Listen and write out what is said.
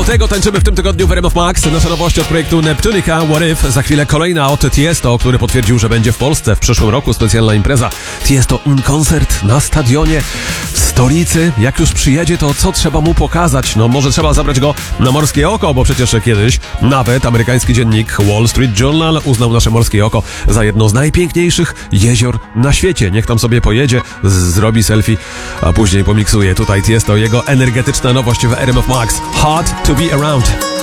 Tego tańczymy w tym tygodniu w RMF Max. Nasza nowość od projektu Neptunica, What If. Za chwilę kolejna od Tiesto, który potwierdził, że będzie w Polsce w przyszłym roku. Specjalna impreza Tiesto in koncert na stadionie w stolicy. Jak już przyjedzie, to co trzeba mu pokazać? No może trzeba zabrać go na Morskie Oko, bo przecież kiedyś nawet amerykański dziennik Wall Street Journal uznał nasze Morskie Oko za jedno z najpiękniejszych jezior na świecie. Niech tam sobie pojedzie, zrobi selfie, a później pomiksuje. Tutaj Tiesto, jego energetyczna nowość w RMF Max. Hard to be around.